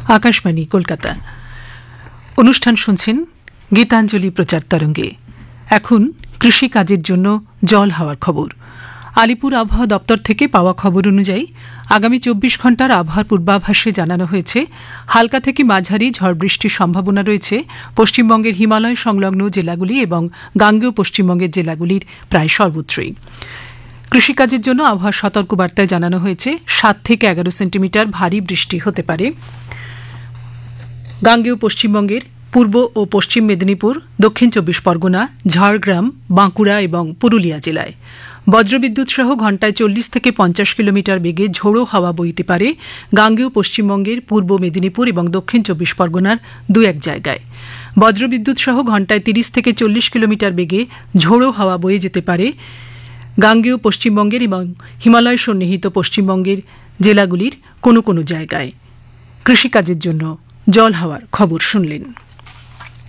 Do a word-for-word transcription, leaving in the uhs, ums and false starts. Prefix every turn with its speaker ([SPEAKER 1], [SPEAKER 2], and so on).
[SPEAKER 1] আকাশবাণী কলকাতা। অনুষ্ঠান শুনছেন গীতাঞ্জলি প্রচার তরঙ্গে। এখন কৃষি কাজের জন্য জল হওয়ার খবর। আলিপুর আবহাওয়া দপ্তর থেকে পাওয়া খবর অনুযায়ী আগামী চব্বিশ ঘন্টার আবহাওয়ার পূর্বাভাসে জানানো হয়েছে, হালকা থেকে মাঝারি ঝড় বৃষ্টির সম্ভাবনা রয়েছে পশ্চিমবঙ্গের হিমালয় সংলগ্ন জেলাগুলি এবং গাঙ্গেয় পশ্চিমবঙ্গের জেলাগুলির প্রায় সর্বত্রই। কৃষিকাজের জন্য আবহাওয়ার সতর্কবার্তায় জানানো হয়েছে সাত থেকে এগারো সেন্টিমিটার ভারী বৃষ্টি হতে পারে গাঙ্গেয় পশ্চিমবঙ্গের পূর্ব ও পশ্চিম মেদিনীপুর, দক্ষিণ চব্বিশ পরগনা, ঝাড়গ্রাম, বাঁকুড়া এবং পুরুলিয়া জেলায়। বজ্রবিদ্যুৎ সহ ঘণ্টায় চল্লিশ থেকে পঞ্চাশ কিলোমিটার বেগে ঝোড়ো হাওয়া বইতে পারে গাঙ্গেয় পশ্চিমবঙ্গের পূর্ব মেদিনীপুর এবং দক্ষিণ চব্বিশ পরগনার দু এক জায়গায়। বজ্রবিদ্যুৎ সহ ঘণ্টায় তিরিশ থেকে চল্লিশ কিলোমিটার বেগে ঝোড়ো হাওয়া বয়ে যেতে পারে গাঙ্গেয় পশ্চিমবঙ্গের এবং হিমালয় সন্নিহিত পশ্চিমবঙ্গের জেলাগুলির কোনো কোনো জায়গায়। কৃষিকাজের জন্য জল হওয়ার খবর শুনলেন।